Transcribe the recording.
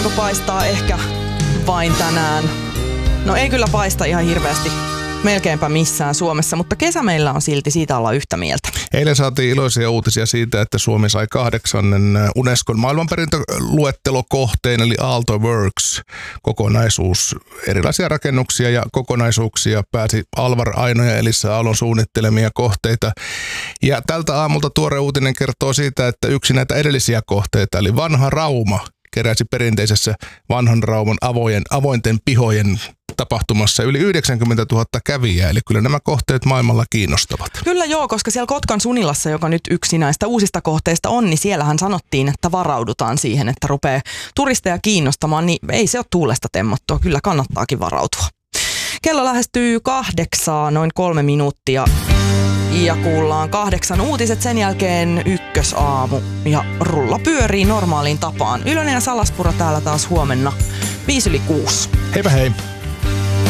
paistaa ehkä vain tänään. No ei kyllä paista ihan hirveästi melkeinpä missään Suomessa, mutta kesä meillä on silti, siitä ollaan yhtä mieltä. Eilen saatiin iloisia uutisia siitä, että Suomi sai 8. Unescon maailmanperintöluettelokohteen, eli Aalto Works kokonaisuus. Erilaisia rakennuksia ja kokonaisuuksia pääsi Alvar Aino ja Elissa Aallon suunnittelemia kohteita. Ja tältä aamulta tuore uutinen kertoo siitä, että yksi näitä edellisiä kohteita, eli Vanha Rauma, keräsi perinteisessä Vanhan Rauman avointen pihojen tapahtumassa yli 90 000 kävijää, eli kyllä nämä kohteet maailmalla kiinnostavat. Kyllä joo, koska siellä Kotkan Sunilassa, joka nyt yksi näistä uusista kohteista on, niin siellähän sanottiin, että varaudutaan siihen, että rupeaa turisteja kiinnostamaan, niin ei se ole tuulesta temmattua, kyllä kannattaakin varautua. Kello lähestyy 8, noin 3 minuuttia. Ja kuullaan 8 uutiset, sen jälkeen ykkösaamu ja rulla pyörii normaaliin tapaan. Ylönen ja Salaspuro täällä taas huomenna 5 yli 6. Heipä hei!